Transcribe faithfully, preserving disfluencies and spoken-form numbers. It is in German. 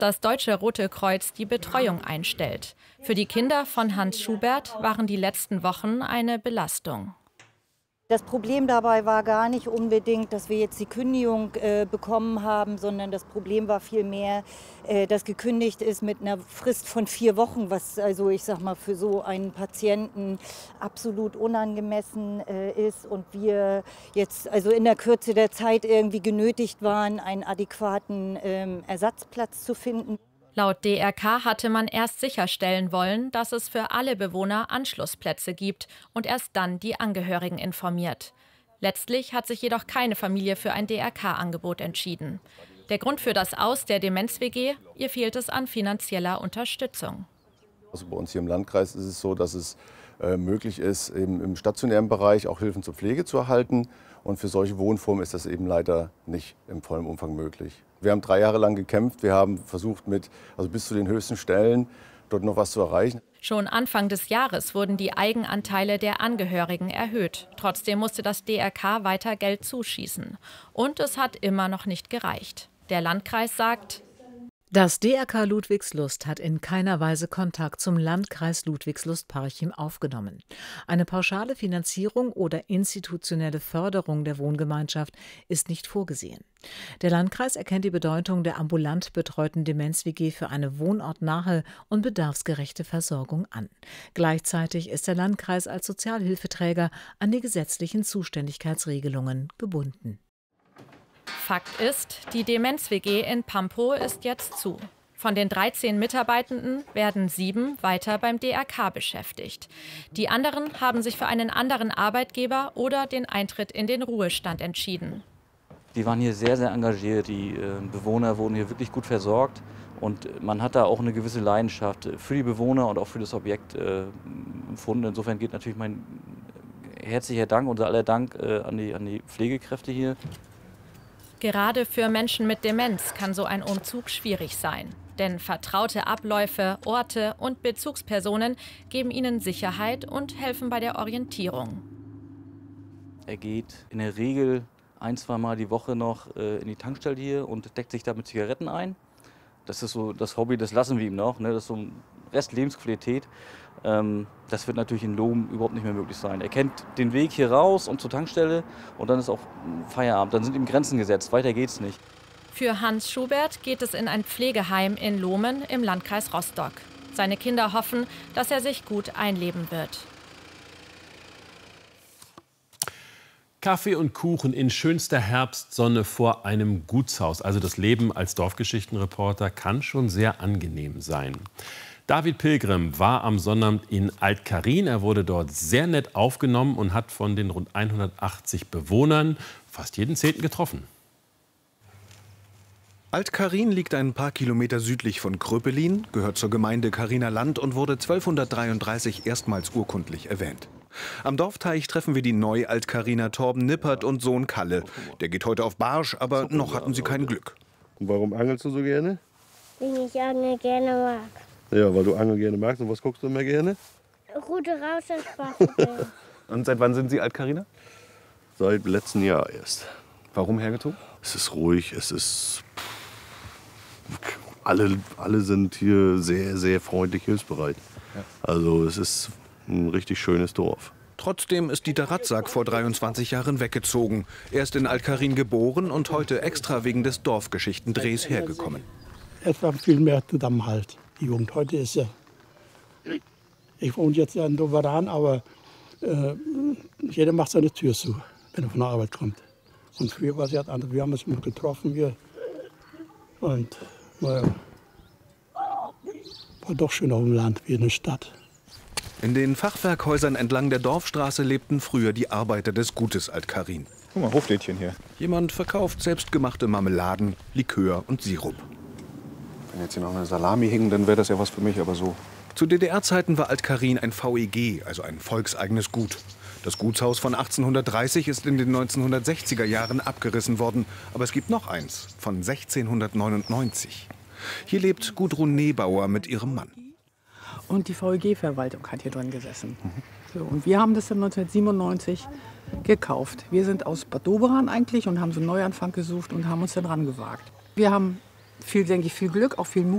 das Deutsche Rote Kreuz die Betreuung einstellt. Für die Kinder von Hans Schubert waren die letzten Wochen eine Belastung. Das Problem dabei war gar nicht unbedingt, dass wir jetzt die Kündigung äh, bekommen haben, sondern das Problem war vielmehr, äh, dass gekündigt ist mit einer Frist von vier Wochen, was also ich sag mal für so einen Patienten absolut unangemessen äh, ist und wir jetzt also in der Kürze der Zeit irgendwie genötigt waren, einen adäquaten äh, Ersatzplatz zu finden. Laut D R K hatte man erst sicherstellen wollen, dass es für alle Bewohner Anschlussplätze gibt und erst dann die Angehörigen informiert. Letztlich hat sich jedoch keine Familie für ein D R K-Angebot entschieden. Der Grund für das Aus der Demenz-W G? Ihr fehlt es an finanzieller Unterstützung. Also bei uns hier im Landkreis ist es so, dass es äh, möglich ist, eben im stationären Bereich auch Hilfen zur Pflege zu erhalten. Und für solche Wohnformen ist das eben leider nicht im vollen Umfang möglich. Wir haben drei Jahre lang gekämpft. Wir haben versucht, mit, also bis zu den höchsten Stellen dort noch was zu erreichen. Schon Anfang des Jahres wurden die Eigenanteile der Angehörigen erhöht. Trotzdem musste das D R K weiter Geld zuschießen. Und es hat immer noch nicht gereicht. Der Landkreis sagt: Das D R K Ludwigslust hat in keiner Weise Kontakt zum Landkreis Ludwigslust-Parchim aufgenommen. Eine pauschale Finanzierung oder institutionelle Förderung der Wohngemeinschaft ist nicht vorgesehen. Der Landkreis erkennt die Bedeutung der ambulant betreuten Demenz-W G für eine wohnortnahe und bedarfsgerechte Versorgung an. Gleichzeitig ist der Landkreis als Sozialhilfeträger an die gesetzlichen Zuständigkeitsregelungen gebunden. Fakt ist, die Demenz-W G in Pampow ist jetzt zu. Von den dreizehn Mitarbeitenden werden sieben weiter beim D R K beschäftigt. Die anderen haben sich für einen anderen Arbeitgeber oder den Eintritt in den Ruhestand entschieden. Die waren hier sehr, sehr engagiert. Die äh, Bewohner wurden hier wirklich gut versorgt. Und man hat da auch eine gewisse Leidenschaft für die Bewohner und auch für das Objekt äh, empfunden. Insofern geht natürlich mein herzlicher Dank, unser aller Dank äh, an die, an die Pflegekräfte hier. Gerade für Menschen mit Demenz kann so ein Umzug schwierig sein. Denn vertraute Abläufe, Orte und Bezugspersonen geben ihnen Sicherheit und helfen bei der Orientierung. Er geht in der Regel ein, zwei Mal die Woche noch äh, in die Tankstelle hier und deckt sich da mit Zigaretten ein. Das ist so das Hobby, das lassen wir ihm noch. Ne? Das ist so ein Rest Lebensqualität. Ähm, das wird natürlich in Lohm überhaupt nicht mehr möglich sein. Er kennt den Weg hier raus und zur Tankstelle und dann ist auch Feierabend. Dann sind ihm Grenzen gesetzt. Weiter geht's nicht. Für Hans Schubert geht es in ein Pflegeheim in Lohmen im Landkreis Rostock. Seine Kinder hoffen, dass er sich gut einleben wird. Kaffee und Kuchen in schönster Herbstsonne vor einem Gutshaus. Also das Leben als Dorfgeschichtenreporter kann schon sehr angenehm sein. David Pilgrim war am Sonnabend in Alt-Karin. Er wurde dort sehr nett aufgenommen und hat von den rund hundertachtzig Bewohnern fast jeden Zehnten getroffen. Alt-Karin liegt ein paar Kilometer südlich von Kröpelin, gehört zur Gemeinde Kariner Land und wurde zwölfhundertdreiunddreißig erstmals urkundlich erwähnt. Am Dorfteich treffen wir die Neu-Alt-Kariner Torben Nippert und Sohn Kalle. Der geht heute auf Barsch, aber noch hatten sie kein Glück. Und warum angelst du so gerne? Weil ich Angeln gerne mag. Ja, weil du Angeln gerne magst. Und was guckst du immer gerne? Rute raus und Spaß. Und seit wann sind Sie Alt-Kariner? Seit letztem Jahr erst. Warum hergezogen? Es ist ruhig, es ist... Alle, alle sind hier sehr, sehr freundlich, hilfsbereit. Ja. Also es ist ein richtig schönes Dorf. Trotzdem ist Dieter Ratzak vor dreiundzwanzig Jahren weggezogen. Er ist in Alt-Karin geboren und heute extra wegen des Dorfgeschichtendrehs hergekommen. Es war viel mehr Zusammenhalt. Die Jugend heute ist ja... Ich wohne jetzt ja in Doberan, aber äh, jeder macht seine Tür zu, wenn er von der Arbeit kommt. Und früher war es ja anders. Wir haben uns immer getroffen hier. Und naja, war doch schön auf dem Land wie in der Stadt. In den Fachwerkhäusern entlang der Dorfstraße lebten früher die Arbeiter des Gutes Alt-Karin. Guck mal, Hoflädchen hier. Jemand verkauft selbstgemachte Marmeladen, Likör und Sirup. Wenn jetzt hier noch eine Salami hing, dann wäre das ja was für mich, aber so. Zu D D R-Zeiten war Alt-Karin ein V E G, also ein volkseigenes Gut. Das Gutshaus von achtzehnhundertdreißig ist in den neunzehnhundertsechziger Jahren abgerissen worden. Aber es gibt noch eins, von sechzehnhundertneunundneunzig. Hier lebt Gudrun Nebauer mit ihrem Mann. Und die V E G-Verwaltung hat hier drin gesessen. So, und wir haben das dann neunzehnhundertsiebenundneunzig gekauft. Wir sind aus Bad Doberan eigentlich und haben so einen Neuanfang gesucht und haben uns dann rangewagt. Wir haben viel, denke ich, viel Glück, auch viel Mut.